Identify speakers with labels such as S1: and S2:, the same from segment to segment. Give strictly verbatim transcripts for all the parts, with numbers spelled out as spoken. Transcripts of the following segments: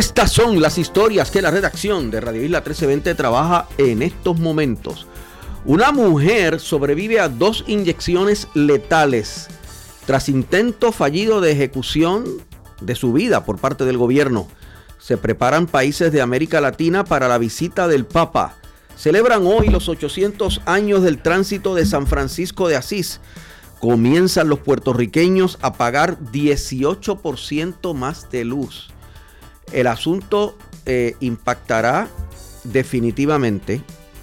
S1: Estas son las historias que la redacción de Radio Isla trece veinte trabaja en estos momentos. Una mujer sobrevive a dos inyecciones letales tras intento fallido de ejecución de su vida por parte del gobierno. Se preparan países de América Latina para la visita del Papa. Celebran hoy los ochocientos años del tránsito de San Francisco de Asís. Comienzan los puertorriqueños a pagar dieciocho por ciento más de luz. El asunto eh, impactará definitivamente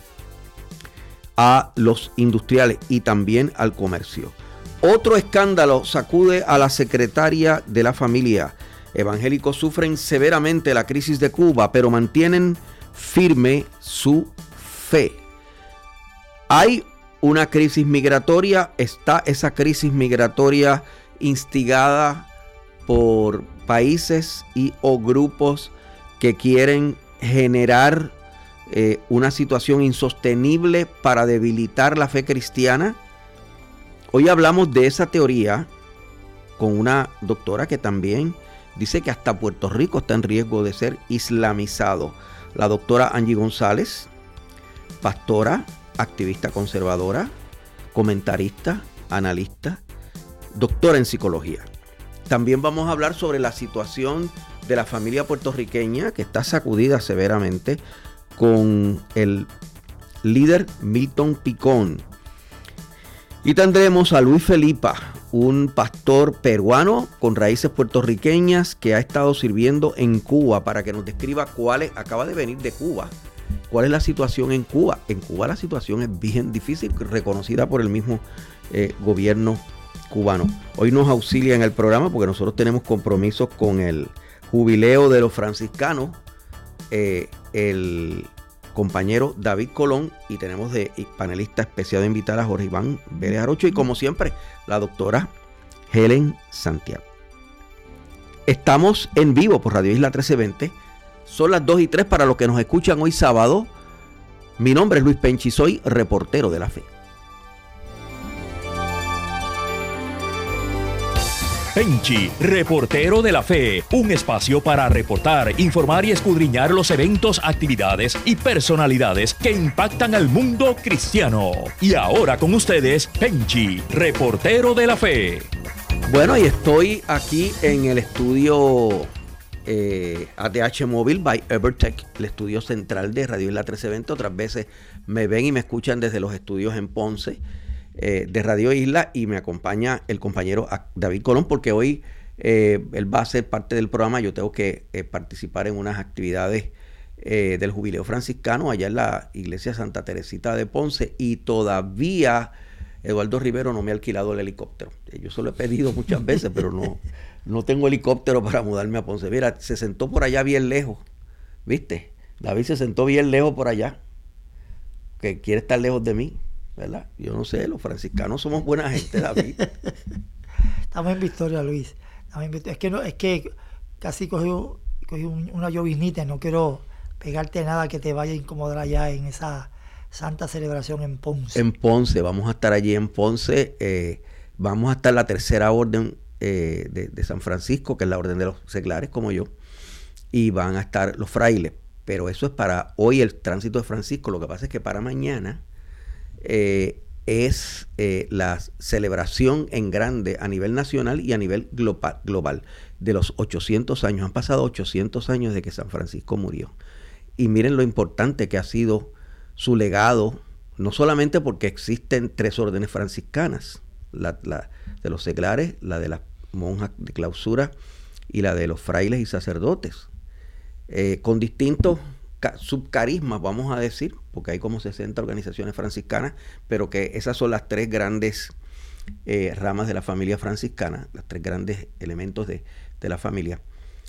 S1: a los industriales y también al comercio. Otro escándalo sacude a la secretaria de la familia. Evangélicos sufren severamente la crisis de Cuba, pero mantienen firme su fe. Hay una crisis migratoria, está esa crisis migratoria instigada por países y o grupos que quieren generar eh, una situación insostenible para debilitar la fe cristiana. Hoy hablamos de esa teoría con una doctora que también dice que hasta Puerto Rico está en riesgo de ser islamizado. La doctora Angie González, pastora, activista conservadora, comentarista, analista, doctora en psicología. También vamos a hablar sobre la situación de la familia puertorriqueña que está sacudida severamente con el líder Milton Picón. Y tendremos a Luis Felipa, un pastor peruano con raíces puertorriqueñas que ha estado sirviendo en Cuba, para que nos describa cuál es, acaba de venir de Cuba, cuál es la situación en Cuba. En Cuba la situación es bien difícil, reconocida por el mismo eh, gobierno cubano. Hoy nos auxilia en el programa porque nosotros tenemos compromisos con el jubileo de los franciscanos, eh, el compañero David Colón, y tenemos de panelista especial de invitada a Jorge Iván Vélez Arocho y como siempre la doctora Helen Santiago. Estamos en vivo por Radio Isla trece veinte. Son las dos y tres para los que nos escuchan hoy sábado. Mi nombre es Luis Penchi, soy reportero de la fe.
S2: Penchi, reportero de la fe, un espacio para reportar, informar y escudriñar los eventos, actividades y personalidades que impactan al mundo cristiano. Y ahora con ustedes, Penchi, reportero de la fe.
S1: Bueno, y estoy aquí en el estudio eh, A T H Móvil by Evertech, el estudio central de Radio Isla trece veinte. Otras veces me ven y me escuchan desde los estudios en Ponce eh, de Radio Isla, y me acompaña el compañero David Colón porque hoy eh, él va a ser parte del programa. Yo tengo que eh, participar en unas actividades eh, del jubileo franciscano allá en la iglesia Santa Teresita de Ponce, y todavía Eduardo Rivero no me ha alquilado el helicóptero. Yo se lo he pedido muchas veces, pero no, no tengo helicóptero para mudarme a Ponce. Mira, se sentó por allá bien lejos, ¿viste? David se sentó bien lejos por allá, que quiere estar lejos de mí, ¿verdad? Yo no sé, los franciscanos somos buena gente, David.
S3: Estamos en victoria, Luis. Estamos en victoria. Es que no, es que casi cogí, cogí un, una lloviznita, no quiero pegarte nada que te vaya a incomodar allá en esa santa celebración en Ponce.
S1: En Ponce, vamos a estar allí en Ponce. Eh, vamos a estar en la tercera orden eh, de, de San Francisco, que es la orden de los seglares, como yo, y van a estar los frailes. Pero eso es para hoy, el tránsito de Francisco. Lo que pasa es que para mañana eh, es eh, la celebración en grande a nivel nacional y a nivel global, global de los ochocientos años. Han pasado ochocientos años de que San Francisco murió. Y miren lo importante que ha sido su legado, no solamente porque existen tres órdenes franciscanas, la, la de los seglares, la de las monjas de clausura y la de los frailes y sacerdotes, eh, con distintos ca- subcarismas, vamos a decir, porque hay como sesenta organizaciones franciscanas, pero que esas son las tres grandes eh, ramas de la familia franciscana, los tres grandes elementos de, de la familia.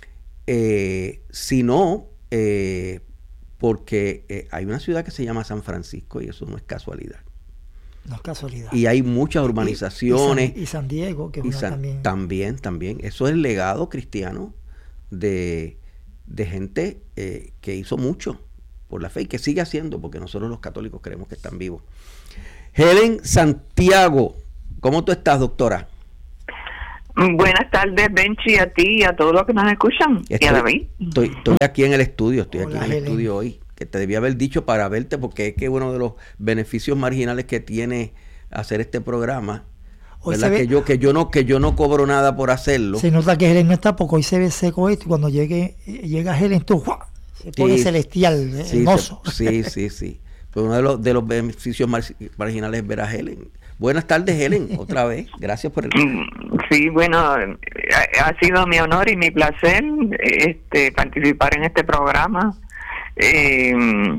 S1: Eh, si no, eh, porque eh, hay una ciudad que se llama San Francisco y eso no es casualidad.
S3: No es casualidad.
S1: Y hay muchas urbanizaciones.
S3: Y, y, San, y San Diego, que es
S1: y
S3: una
S1: San,
S3: también.
S1: También, también. Eso es el legado cristiano de, de gente eh, que hizo mucho por la fe y que sigue haciendo, porque nosotros los católicos creemos que están vivos. Helen Santiago, ¿cómo tú estás, doctora?
S4: Buenas tardes, Benchi, a ti y a todos los que nos escuchan.
S1: Estoy,
S4: y a David.
S1: Estoy, estoy aquí en el estudio, estoy
S3: Hola,
S1: aquí en el
S3: Helen.
S1: estudio hoy, que te debía haber dicho para verte, porque es que uno de los beneficios marginales que tiene hacer este programa,
S3: Hoy
S1: ¿verdad?
S3: se ve-
S1: Que yo, que yo no, que yo no cobro nada por hacerlo.
S3: Se nota que Helen no está porque hoy se ve seco esto y cuando llegue llega Helen tú ¡guau! Se pone
S1: Sí,
S3: celestial, eh,
S1: sí,
S3: hermoso.
S1: se- sí, sí, sí. Pero uno de los, de los beneficios mar- marginales es ver a Helen. Buenas tardes, Helen, otra vez. Gracias por el...
S4: Sí, bueno, ha, ha sido mi honor y mi placer este, participar en este programa, eh,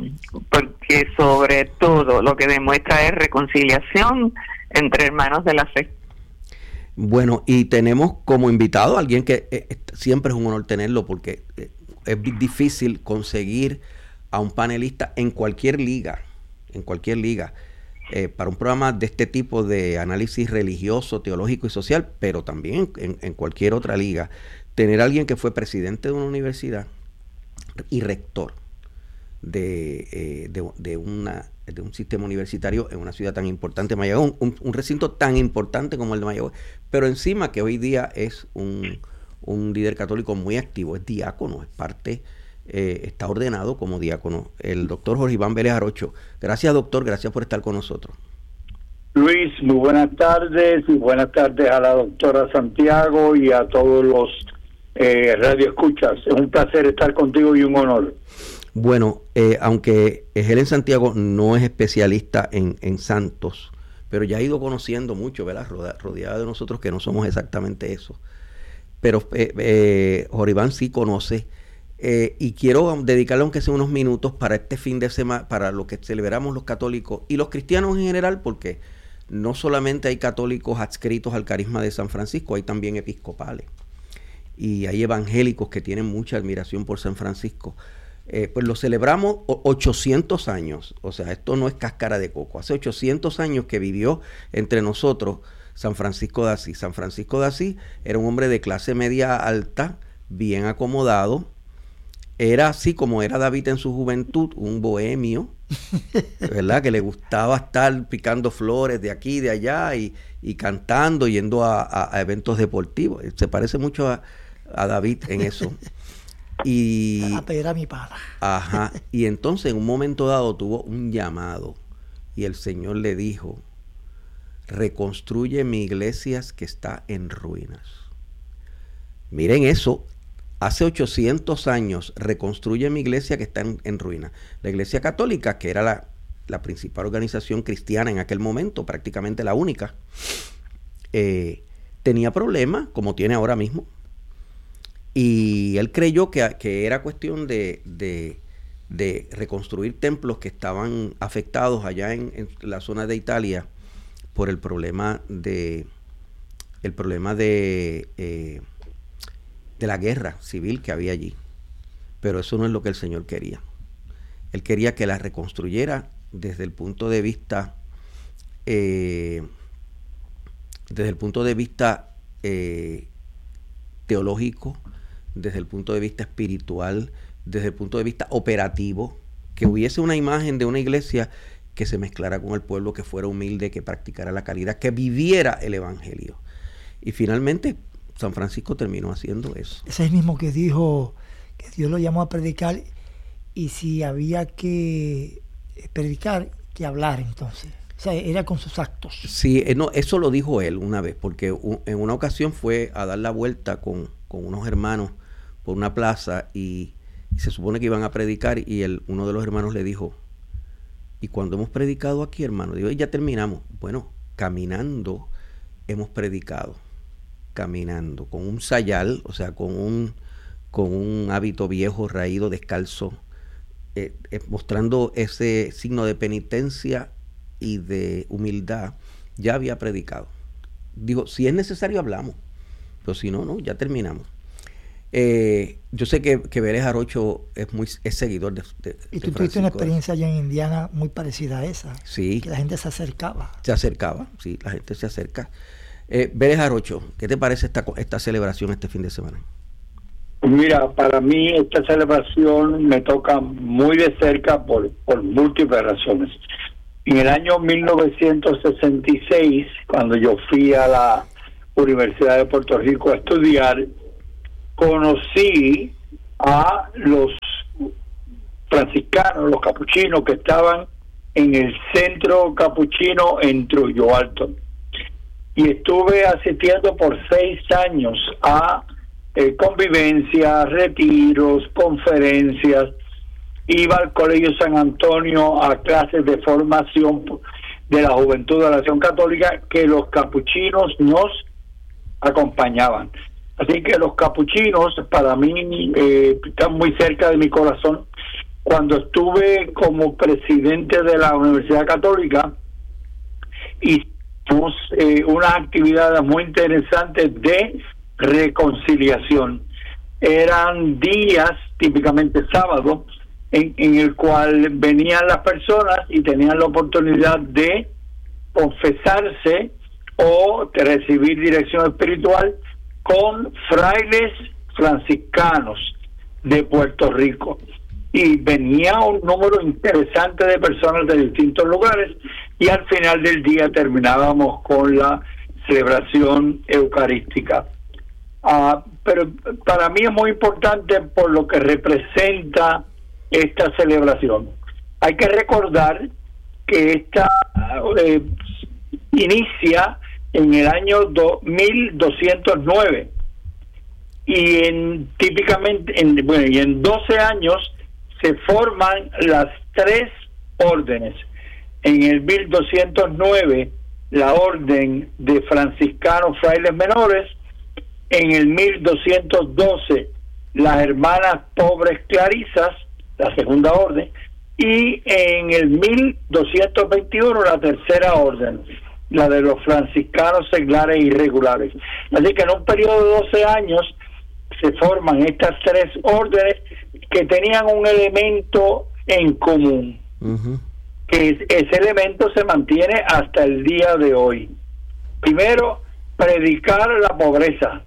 S4: porque sobre todo lo que demuestra es reconciliación entre hermanos de la fe.
S1: Bueno, y tenemos como invitado a alguien que eh, siempre es un honor tenerlo, porque eh, es difícil conseguir a un panelista en cualquier liga, en cualquier liga, eh, para un programa de este tipo de análisis religioso, teológico y social, pero también en, en cualquier otra liga, tener a alguien que fue presidente de una universidad y rector de, eh, de, de, una, de un sistema universitario en una ciudad tan importante, Mayagüez, un, un recinto tan importante como el de Mayagüez, pero encima que hoy día es un, un líder católico muy activo, es diácono, es parte... Eh, está ordenado como diácono, el doctor Jorge Iván Vélez Arocho. Gracias, doctor, gracias por estar con nosotros.
S5: Luis, muy buenas tardes y buenas tardes a la doctora Santiago y a todos los eh, radioescuchas. Es un placer estar contigo y un honor.
S1: Bueno, eh, aunque Helen Santiago no es especialista en, en santos, pero ya ha ido conociendo mucho, ¿verdad? Roda, rodeada de nosotros que no somos exactamente eso. Pero eh, eh, Jorge Iván sí conoce. Eh, y quiero dedicarle aunque sea unos minutos para este fin de semana, para lo que celebramos los católicos y los cristianos en general, porque no solamente hay católicos adscritos al carisma de San Francisco, hay también episcopales y hay evangélicos que tienen mucha admiración por San Francisco. Eh, pues lo celebramos ochocientos años, o sea, esto no es cáscara de coco, hace ochocientos años que vivió entre nosotros San Francisco de Asís. San Francisco de Asís era un hombre de clase media alta, bien acomodado. Era así como era David en su juventud, un bohemio, ¿verdad? Que le gustaba estar picando flores de aquí y de allá y, y cantando, yendo a, a, a eventos deportivos. Se parece mucho a, a David en eso. Y,
S3: A pedir a mi pana.
S1: ajá, y entonces en un momento dado tuvo un llamado y el Señor le dijo, reconstruye mi iglesia que está en ruinas. Miren eso. Hace ochocientos años reconstruye mi iglesia que está en, en ruinas. La iglesia católica, que era la, la principal organización cristiana en aquel momento, prácticamente la única, eh, tenía problemas, como tiene ahora mismo. Y él creyó que, que era cuestión de, de, de reconstruir templos que estaban afectados allá en, en la zona de Italia por el problema de, el problema de... Eh, de la guerra civil que había allí. Pero eso no es lo que el Señor quería. Él quería que la reconstruyera desde el punto de vista eh, desde el punto de vista eh, teológico, desde el punto de vista espiritual, desde el punto de vista operativo, que hubiese una imagen de una iglesia que se mezclara con el pueblo, que fuera humilde, que practicara la caridad, que viviera el evangelio. Y finalmente San Francisco terminó haciendo eso.
S3: Ese es el mismo que dijo que Dios lo llamó a predicar y si había que predicar, que hablar entonces. O sea, era con sus actos.
S1: Sí, no, eso lo dijo él una vez, porque un, en una ocasión fue a dar la vuelta con, con unos hermanos por una plaza y, y se supone que iban a predicar y el, uno de los hermanos le dijo, y cuando hemos predicado aquí, hermano, digo, ya terminamos. Bueno, caminando hemos predicado. Caminando, con un sayal, o sea, con un, con un hábito viejo, raído, descalzo, eh, eh, mostrando ese signo de penitencia y de humildad, ya había predicado. Digo, si es necesario hablamos, pero si no, no, ya terminamos. Eh, yo sé que, que Vélez Arocho es muy es seguidor de, de
S3: Y tú
S1: de
S3: tuviste una
S1: Francisco.
S3: experiencia allá en Indiana muy parecida a esa.
S1: Sí.
S3: Que la gente se acercaba.
S1: Se acercaba, sí, la gente se acerca. Eh, Vélez Arocho, ¿qué te parece esta, esta celebración este fin de semana?
S5: Mira, para mí esta celebración me toca muy de cerca por, por múltiples razones. En el año mil novecientos sesenta y seis, cuando yo fui a la Universidad de Puerto Rico a estudiar, conocí a los franciscanos, los capuchinos que estaban en el centro capuchino en Trujillo Alto. Y estuve asistiendo por seis años a eh, convivencias, retiros, conferencias. Iba al Colegio San Antonio a clases de formación de la Juventud de la Acción Católica que los capuchinos nos acompañaban. Así que los capuchinos para mí eh, están muy cerca de mi corazón. Cuando estuve como presidente de la Universidad Católica, hicimos eh, unas actividades muy interesantes de reconciliación. Eran días, típicamente sábados, en, en el cual venían las personas y tenían la oportunidad de confesarse o de recibir dirección espiritual con frailes franciscanos de Puerto Rico. Y venía un número interesante de personas de distintos lugares y al final del día terminábamos con la celebración eucarística. Uh, pero para mí es muy importante por lo que representa esta celebración. Hay que recordar que esta eh, inicia en el año mil doscientos nueve y en típicamente en, bueno, y en doce años se forman las tres órdenes. En el mil doscientos nueve la orden de franciscanos frailes menores, en el mil doscientos doce las hermanas pobres clarisas, la segunda orden, y en el mil doscientos veintiuno la tercera orden, la de los franciscanos seglares irregulares. Así que en un periodo de doce años se forman estas tres órdenes que tenían un elemento en común, uh-huh. que ese elemento se mantiene hasta el día de hoy. Primero, predicar la pobreza.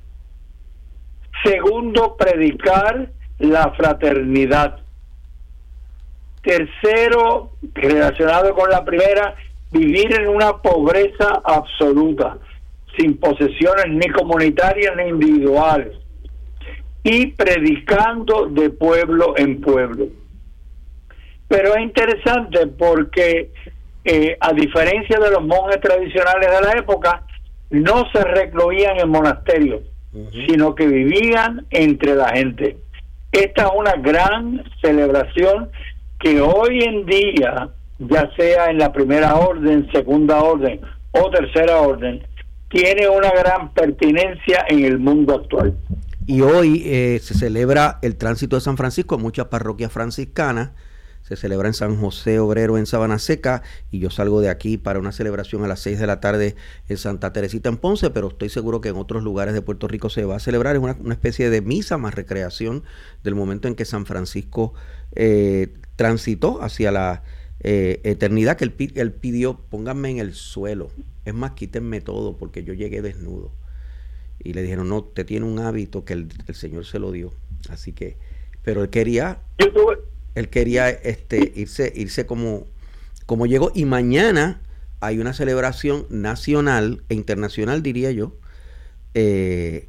S5: Segundo, predicar la fraternidad. Tercero, relacionado con la primera, vivir en una pobreza absoluta, sin posesiones ni comunitarias ni individuales, y predicando de pueblo en pueblo. Pero es interesante porque eh, a diferencia de los monjes tradicionales de la época, no se recluían en monasterios, uh-huh. sino que vivían entre la gente. Esta es una gran celebración que hoy en día, ya sea en la primera orden, segunda orden o tercera orden, tiene una gran pertinencia en el mundo actual.
S1: Y hoy eh, se celebra el tránsito de San Francisco en muchas parroquias franciscanas. Se celebra en San José Obrero en Sabana Seca y yo salgo de aquí para una celebración a las seis de la tarde en Santa Teresita en Ponce, pero estoy seguro que en otros lugares de Puerto Rico se va a celebrar. Es una, una especie de misa más recreación del momento en que San Francisco eh, transitó hacia la eh, eternidad, que él, él pidió: pónganme en el suelo, es más, quítenme todo porque yo llegué desnudo. Y le dijeron: no, te tiene un hábito que el, el Señor se lo dio. Así que, pero él quería... Él quería este irse irse como, como llegó. Y mañana hay una celebración nacional e internacional, diría yo, eh,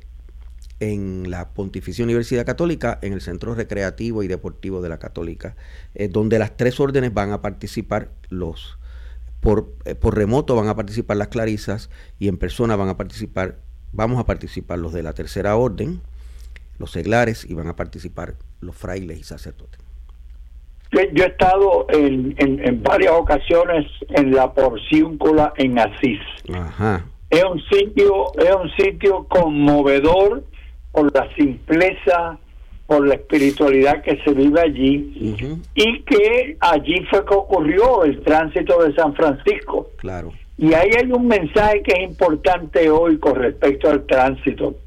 S1: en la Pontificia Universidad Católica, en el Centro Recreativo y Deportivo de la Católica, eh, donde las tres órdenes van a participar, los por, eh, por remoto van a participar las clarisas y en persona van a participar, vamos a participar los de la tercera orden, los seglares, y van a participar los frailes y sacerdotes.
S5: Yo he estado en, en, en varias ocasiones en la Porciúncula en Asís.
S1: Ajá.
S5: Es un sitio, es un sitio conmovedor por la simpleza, por la espiritualidad que se vive allí, uh-huh. y que allí fue que ocurrió el tránsito de San Francisco.
S1: Claro.
S5: Y ahí hay un mensaje que es importante hoy con respecto al tránsito.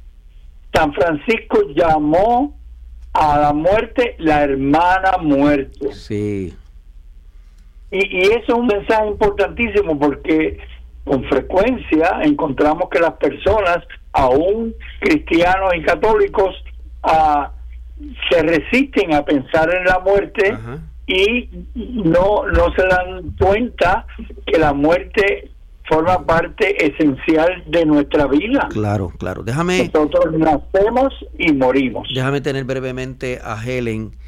S5: San Francisco llamó a la muerte la hermana muerte.
S1: Sí.
S5: Y, y eso es un mensaje importantísimo porque con frecuencia encontramos que las personas, aún cristianos y católicos, uh, se resisten a pensar en la muerte. Ajá. Y no, no se dan cuenta que la muerte forma parte esencial de nuestra vida.
S1: Claro, claro. Déjame...
S5: Nosotros nacemos y morimos.
S1: Déjame tener brevemente a Helen